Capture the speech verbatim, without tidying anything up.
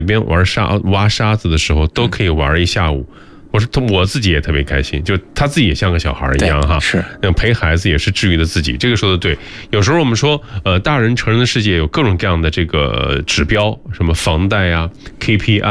边玩沙挖沙子的时候都可以玩一下午。我说他我自己也特别开心，就他自己也像个小孩一样哈， 是那陪孩子也是治愈了自己。这个说的对。有时候我们说，呃，大人成人的世界有各种各样的这个指标，什么房贷啊、K P I。